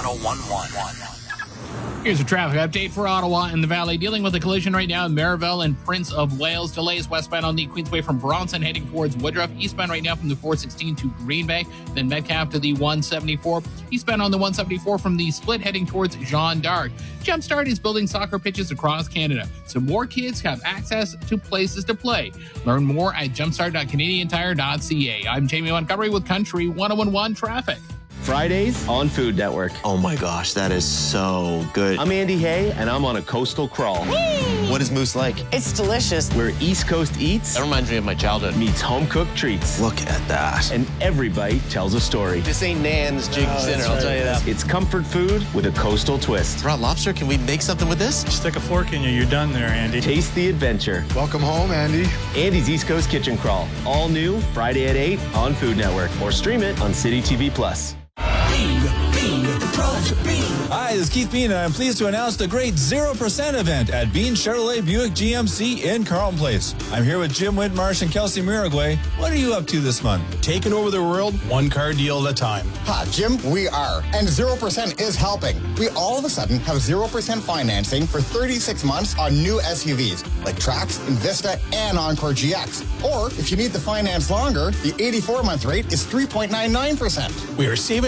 1011. Here's a traffic update for Ottawa and the Valley. Dealing with a collision right now in Maryville and Prince of Wales. Delays westbound on the Queensway from Bronson heading towards Woodruff. Eastbound right now from the 416 to Green Bay. Then Metcalfe to the 174. Eastbound on the 174 from the split heading towards Jeanne d'Arc. Jumpstart is building soccer pitches across Canada, so more kids have access to places to play. Learn more at jumpstart.canadiantire.ca. I'm Jamie Montgomery with Country 1011 Traffic. Fridays on Food Network. Oh my gosh, that is so good. I'm Andy Hay, and I'm on a coastal crawl. What is Moose like? It's delicious. Where East Coast eats That reminds me of my childhood. meets home-cooked treats. Look at that. And every bite tells a story. This ain't Nan's Jig's dinner, I'll tell you that. It's comfort food with a coastal twist. Raw lobster, can we make something with this? Stick a fork in you, you're done there, Andy. Taste the adventure. Welcome home, Andy. Andy's East Coast Kitchen Crawl. All new Friday at 8 on Food Network. Or stream it on City TV Plus. Hi, this is Keith Bean, and I'm pleased to announce the great 0% event at Bean Chevrolet Buick GMC in Carlton Place. I'm here with Jim Whitmarsh and Kelsey Miragway. What are you up to this month? Taking over the world, one car deal at a time. Ha, Jim, we are. And 0% is helping. We all of a sudden have 0% financing for 36 months on new SUVs like Trax, Invista, and Encore GX. Or if you need the finance longer, the 84-month rate is 3.99%. We are saving